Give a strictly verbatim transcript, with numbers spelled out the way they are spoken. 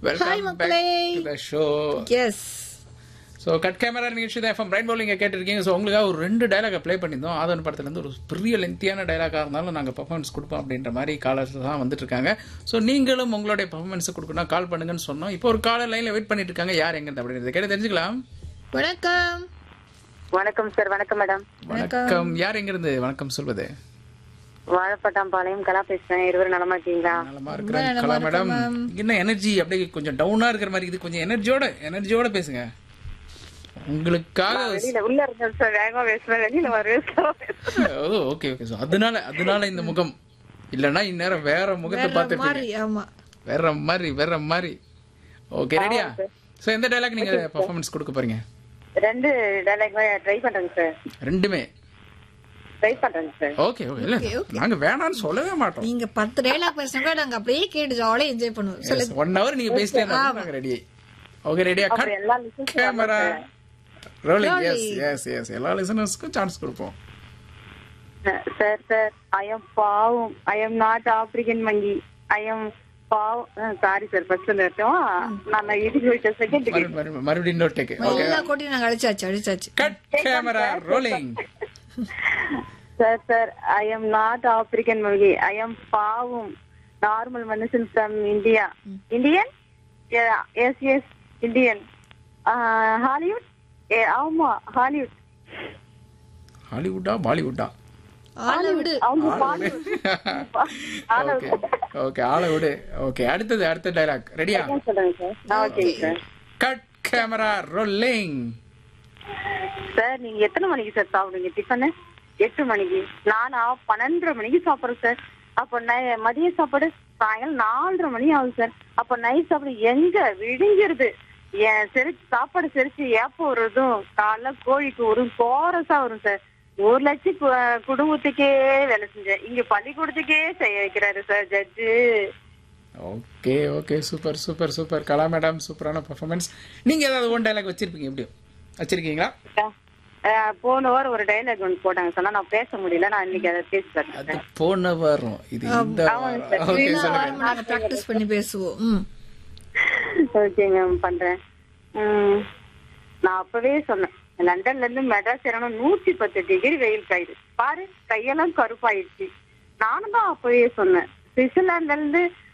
Hi, welcome back மக்களே. To the show. Yes so cut camera நிகழ்ச்சி தான் FM rainbow நீங்கள் கேட்டிருக்கீங்க. ஸோ உங்களுக்காக ஒரு ரெண்டு டைலாக ப்ளே பண்ணியிருந்தோம். ஆதன் படத்துலேருந்து ஒரு பெரிய லென்த்தியான டைலாகாக இருந்தாலும் நாங்கள் பர்ஃபார்மன்ஸ் கொடுப்போம் அப்படின்ற மாதிரி காலர்ஸ் தான் வந்துட்டு இருக்காங்க. ஸோ நீங்களும் உங்களுடைய பர்ஃபார்மன்ஸ் கொடுக்கணும், கால் பண்ணுங்கன்னு சொன்னோம். இப்போ ஒரு காலர் லைனில் வெயிட் பண்ணிட்டு இருக்காங்க. யார் எங்க அப்படின்றத கேட்டு தெரிஞ்சுக்கலாம். வணக்கம். வணக்கம் சார். வணக்கம் மேடம். வணக்கம். யார் எங்கிருந்து வணக்கம் சொல்வது? வாழப்பட்டாம்பாளையம் கலா பேசுறேன். இருவரும் நலமா இருக்கீங்களா? நலமா இருக்கிறேன் கலா மேடம். என்ன எனர்ஜி அப்படியே கொஞ்சம் டவுனா இருக்கிற மாதிரி இது. கொஞ்சம் எனர்ஜியோட எனர்ஜியோட பேசுங்க. உங்களுக்காக வெளியில உள்ள இருந்தேன் சார். வேகமா பேசுறேன். வெளியில வருவேன். ஓ ஓகே ஓகே. ஸோ அதனால அதனால இந்த முகம் இல்லைன்னா இந்நேரம் வேற முகத்தை வேற பார்த்துட்டு மாதிரி ஆமா. வேற மாதிரி வேற மாதிரி. ஓகே ரெடியா? ஸோ எந்த டைலாக் நீங்க பர்ஃபார்மன்ஸ் கொடுக்க போறீங்க? ரெண்டு டைலாக் ட்ரை பண்றேங்க சார். ரெண்டுமே ட்ரை பண்றேங்க சார். Okay okay. இல்ல Okay, okay. நாங்க வேணாம்னு சொல்லவே மாட்டோம். நீங்க பத்து டைலாக் பேசுனா நாங்க அப்படியே கேட்டு ஜாலியா என்ஜாய் பண்ணுவோம். சொல்லுங்க. ஒன் ஹவர் நீங்க பேசிட்டே இருந்தா நாங்க ரெடி. ஓகே ரெடியா? கட் அப்புறம் எல்லா listens camera rolling. S Rolling. S S. எல்லா லிசனர்ஸ்க்கும் சான்ஸ் கொடுப்போம். சார் சார் ஐ எம் பாவம். I am not African monkey. I am பாவம். Sorry sir. ஃபர்ஸ்ட் இருக்கோம். நான் இதுக்கு போயிட்ட செகண்ட் மறு- மறு- மறுபடியும் இன்னொரு டேக். ஓகே எல்லா கோட்டையும் நாங்க அடிச்சாச்சு அடிச்சாச்சு. Cut camera rolling. Sir sir I am not African monkey. I am பாவம் நார்மல் மனுஷன் from India. Indian? S S Indian. Hollywood? ஏ ஆமா ஹாலிவுட். ஹாலிவுட்டா பாலிவுட்டா? ஆளை விடு. அவங்க ஓகே ஓகே. ஆளை விடு. ஓகே அடுத்தது அடுத்த டைலாக் ரெடியா? சொல்றேங்க sir. Okay sir. Cut camera rolling. Sir நீங்க எத்தனை மணிக்கு சார் சாப்பிடுங்க டிஃபனு? எட்டு மணிக்கு. நானா பன்னெண்டரை மணிக்கு சாப்பிடுறேன் சார். அப்போ நை- மதிய சாப்பாடு சாயங்காலம் நாலரை மணி ஆகுது சார். அப்போ நைட் சாப்பாடு எங்க விடிஞ்சிருது. என் செரிச்சு சாப்பாடு செரிச்சு ஏப்ப வருதும் காலைல கோழிக்கு வரும் கோரஸா வரும் சார். ஒரு லட்சம் கு- குடும்பத்துக்கே வேலை செஞ்சேன். இங்க பள்ளிக்கூடத்துக்கே செய்ய வைக்கிறாரு sir judge. Okay okay. Super super super கலா மேடம். சூப்பரான பெர்ஃபார்மன்ஸ். நீங்க ஏதாவது ஒன் டைலாக் வச்சிருப்பீங்க எப்படியும் வச்சிருக்கீங்களா? அஹ் போன வாரம் ஒரு டைலாக் ஒன்று போட்டாங்க சொன்னா நான் பேச முடியல. நான் இன்னைக்கு அதை பேசி அது பார்த்தேன். போன வாரம் இது இந்த வாரம். ஓகே சொல்லுங்க. நாங்க பிராக்டிஸ் பண்ணி பேசுவோம். ம். ஓகேங்க பண்றேன். உம், நான் அப்பவே சொன்னேன் லண்டன்ல இருந்து மெட்ராஸ் இறங்கணும் நூத்தி பத்து டிகிரி வெயில் காயுது பாரு கையெல்லாம் கருப்பாயிடுச்சு. நானும் தான் அப்பவே சொன்னேன் சுவிட்சர்லாந்துல இருந்து